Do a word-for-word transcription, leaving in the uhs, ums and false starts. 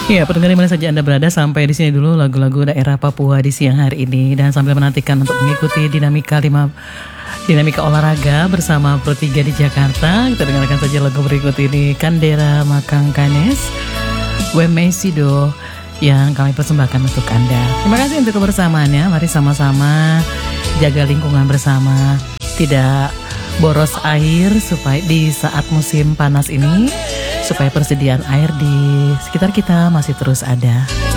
Ya, pendengar di mana saja Anda berada, sampai di sini dulu lagu-lagu daerah Papua di siang hari ini, dan sambil menantikan untuk mengikuti dinamika lima dinamika olahraga bersama Pro tiga di Jakarta, kita dengarkan saja lagu berikut ini, Kandera Makang Kanes, Wemesido, yang kami persembahkan untuk Anda. Terima kasih untuk kebersamaannya. Mari sama-sama jaga lingkungan bersama, tidak boros air supaya di saat musim panas ini, supaya persediaan air di sekitar kita masih terus ada.